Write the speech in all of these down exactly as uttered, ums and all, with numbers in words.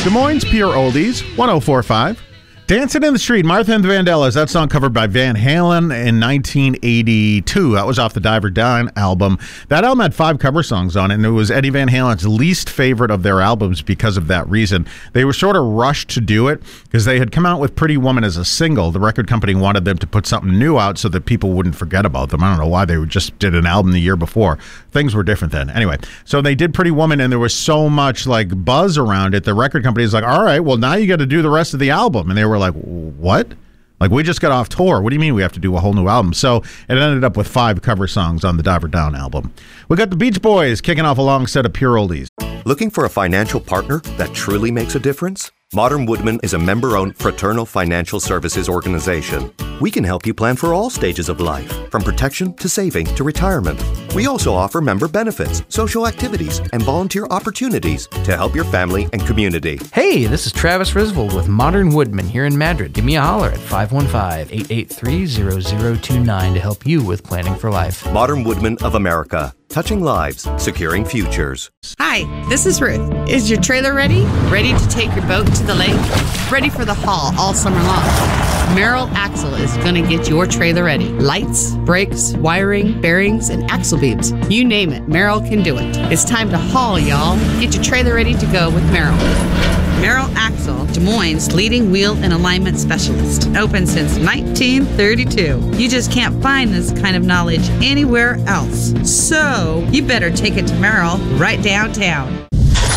Des Moines Pure Oldies, one oh four point five. Dancing in the Street, Martha and the Vandellas. That song covered by Van Halen in nineteen eighty-two. That was off the Diver Down album. That album had five cover songs on it, and it was Eddie Van Halen's least favorite of their albums because of that reason. They were sort of rushed to do it because they had come out with Pretty Woman as a single. The record company wanted them to put something new out so that people wouldn't forget about them. I don't know why. They just did an album the year before. Things were different then. Anyway, so they did Pretty Woman, and there was so much like buzz around it. The record company was like, all right, well, now you got to do the rest of the album. And they were like, what? Like, we just got off tour. What do you mean we have to do a whole new album? So it ended up with five cover songs on the Diver Down album. We got the Beach Boys kicking off a long set of Pure Oldies. Looking for a financial partner that truly makes a difference? Modern Woodman is a member-owned fraternal financial services organization. We can help you plan for all stages of life, from protection to saving to retirement. We also offer member benefits, social activities, and volunteer opportunities to help your family and community. Hey, this is Travis Risvold with Modern Woodman here in Madrid. Give me a holler at five one five, eight eight three, zero zero two nine to help you with planning for life. Modern Woodman of America. Touching lives, securing futures. Hi, this is Ruth. Is your trailer ready? Ready to take your boat to the lake? Ready for the haul all summer long? Merrill Axle is going to get your trailer ready. Lights, brakes, wiring, bearings, and axle beams. You name it, Merrill can do it. It's time to haul, y'all. Get your trailer ready to go with Merrill. Merrill Axle, Des Moines' leading wheel and alignment specialist. Open since nineteen thirty-two. You just can't find this kind of knowledge anywhere else. So, you better take it to Merrill right downtown.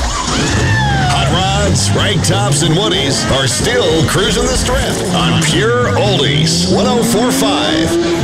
Hot rods, rag tops, and woodies are still cruising the strip on Pure Oldies, one oh four point five.